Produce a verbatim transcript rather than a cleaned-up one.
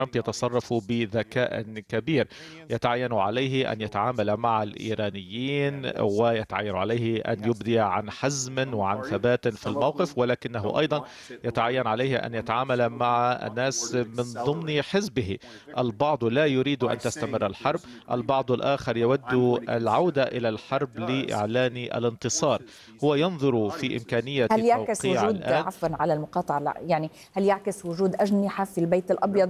ترامب يتصرف بذكاء كبير. يتعين عليه أن يتعامل مع الإيرانيين، ويتعين عليه أن يبدي عن حزم وعن ثبات في الموقف، ولكنه أيضا يتعين عليه أن يتعامل مع الناس من ضمن حزبه. البعض لا يريد أن تستمر الحرب، البعض الآخر يود العودة إلى الحرب لإعلان الانتصار. هو ينظر في إمكانية هل يعكس توقيع وجود، الآن. عفوا على المقاطعة، لا، يعني هل يعكس وجود أجنحة في البيت الأبيض